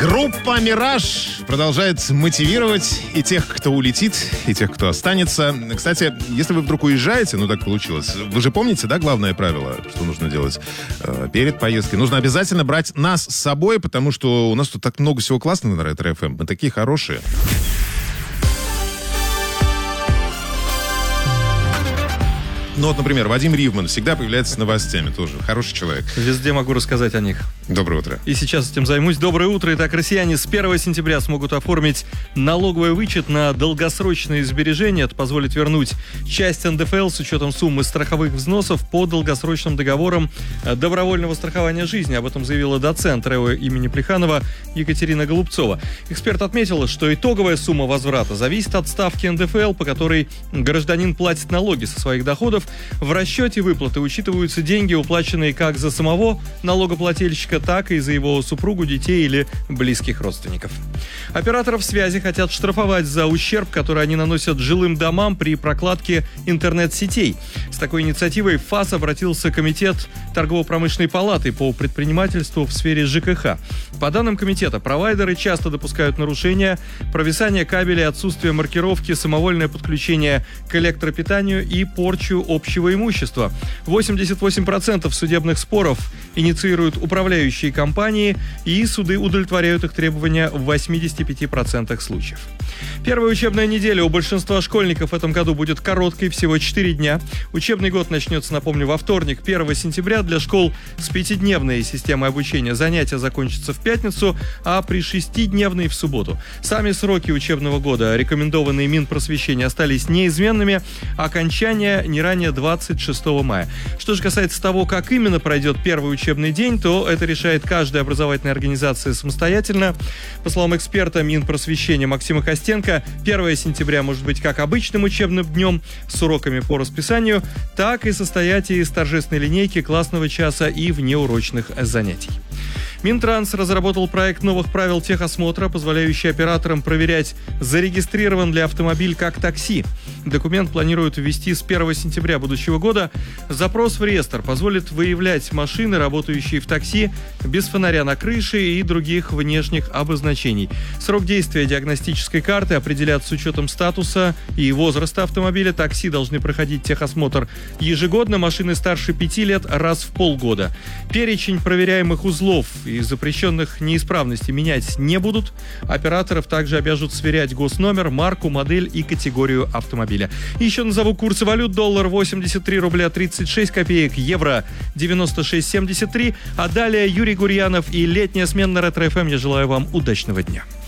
Группа «Мираж» продолжает мотивировать и тех, кто улетит, и тех, кто останется. Кстати, если вы вдруг уезжаете, ну так получилось, вы же помните, да, главное правило, что нужно делать перед поездкой? Нужно обязательно брать нас с собой, потому что у нас тут так много всего классного на Ретро-ФМ. Мы такие хорошие. Ну вот, например, Вадим Ривман всегда появляется с новостями тоже. Хороший человек. Везде могу рассказать о них. Доброе утро. И сейчас этим займусь. Доброе утро. Итак, россияне с 1 сентября смогут оформить налоговый вычет на долгосрочные сбережения. Это позволит вернуть часть НДФЛ с учетом суммы страховых взносов по долгосрочным договорам добровольного страхования жизни. Об этом заявила доцент РЭО имени Плеханова Екатерина Голубцова. Эксперт отметила, что итоговая сумма возврата зависит от ставки НДФЛ, по которой гражданин платит налоги со своих доходов. В расчете выплаты учитываются деньги, уплаченные как за самого налогоплательщика, так и за его супругу, детей или близких родственников. Операторов связи хотят штрафовать за ущерб, который они наносят жилым домам при прокладке интернет-сетей. С такой инициативой в ФАС обратился Комитет торгово-промышленной палаты по предпринимательству в сфере ЖКХ. По данным комитета, провайдеры часто допускают нарушения: провисание кабелей, отсутствие маркировки, самовольное подключение к электропитанию и порчу общего имущества. 88% судебных споров инициируют управляющие компании, и суды удовлетворяют их требования в 85% случаев. Первая учебная неделя у большинства школьников в этом году будет короткой, всего 4 дня. Учебный год начнется, напомню, во вторник, 1 сентября. Для школ с 5-дневной системой обучения занятия закончатся в пятницу, а при 6-дневной в субботу. Сами сроки учебного года, рекомендованные Минпросвещения, остались неизменными. Окончание не ранее 26 мая. Что же касается того, как именно пройдет первый учебный день, то это решает каждая образовательная организация самостоятельно. По словам эксперта Минпросвещения Максима Костенко, 1 сентября может быть как обычным учебным днем с уроками по расписанию, так и состоять из торжественной линейки, классного часа и внеурочных занятий. Минтранс разработал проект новых правил техосмотра, позволяющий операторам проверять, зарегистрирован ли автомобиль как такси. Документ планируют ввести с 1 сентября будущего года. Запрос в реестр позволит выявлять машины, работающие в такси, без фонаря на крыше и других внешних обозначений. Срок действия диагностической карты определят с учетом статуса и возраста автомобиля. Такси должны проходить техосмотр ежегодно, машины старше 5 лет раз в полгода. Перечень проверяемых узлов и запрещенных неисправностей менять не будут. Операторов также обяжут сверять госномер, марку, модель и категорию автомобиля. И еще назову курсы валют. Доллар 83 рубля 36 копеек, евро 96,73. А далее Юрий Гурьянов и летняя смена на Ретро-ФМ. Я желаю вам удачного дня.